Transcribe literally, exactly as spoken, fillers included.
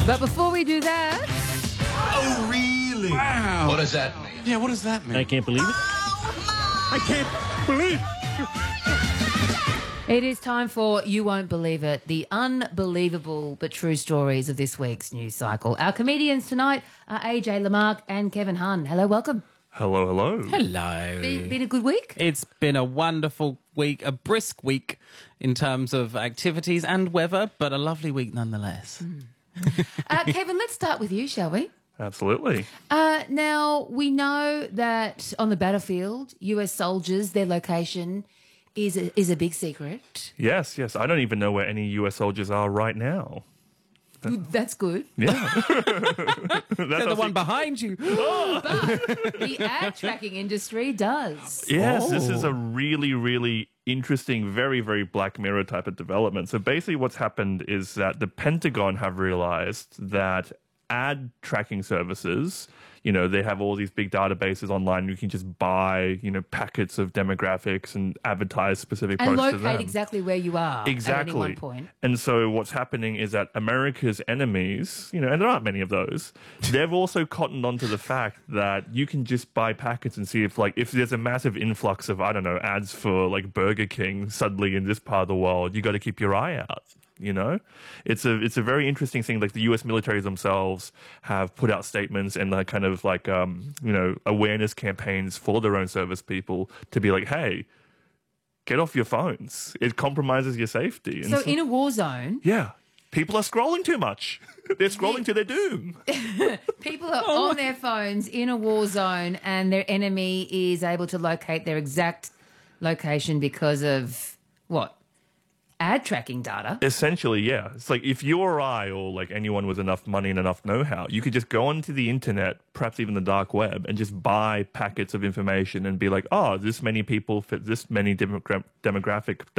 But before we do that... Oh, really? Wow. What does that mean? Yeah, what does that mean? I can't believe it. I can't believe it. It is time for You Won't Believe It, the unbelievable but true stories of this week's news cycle. Our comedians tonight are A J Lamarck and Kevin Hunn. Hello, welcome. Hello, hello. Hello. Been, been a good week? It's been a wonderful week, a brisk week in terms of activities and weather, but a lovely week nonetheless. Uh, Kevin, let's start with you, shall we? Absolutely. Uh, now, we know that on the battlefield, U S soldiers, their location is a, is a big secret. Yes, yes. I don't even know where any U S soldiers are right now. That's good. Yeah. That's They're the one behind you. But the ad tracking industry does. Yes, this is Oh. a really, really interesting, very, very Black Mirror type of development. So basically what's happened is that the Pentagon have realized that ad tracking services, you know, they have all these big databases online. You can just buy, you know, packets of demographics and advertise specific And products to them. locate exactly where you are Exactly. at any one point. And so what's happening is that America's enemies, you know, and there aren't many of those, they've also cottoned onto the fact that you can just buy packets and see if, like, if there's a massive influx of, I don't know, ads for, like, Burger King suddenly in this part of the world, you got to keep your eye out. You know, it's a it's a very interesting thing. Like the U S military themselves have put out statements and like kind of like um you know awareness campaigns for their own service people to be like, hey, get off your phones. It compromises your safety. And So in a war zone, yeah, people are scrolling too much. They're scrolling to their doom. people are on their phones in a war zone and their enemy is able to locate their exact location because of what? Ad tracking data. Essentially, yeah. It's like if you or I or like anyone with enough money and enough know-how, you could just go onto the internet, perhaps even the dark web, and just buy packets of information and be like, oh, this many people fit this many demogra- demographic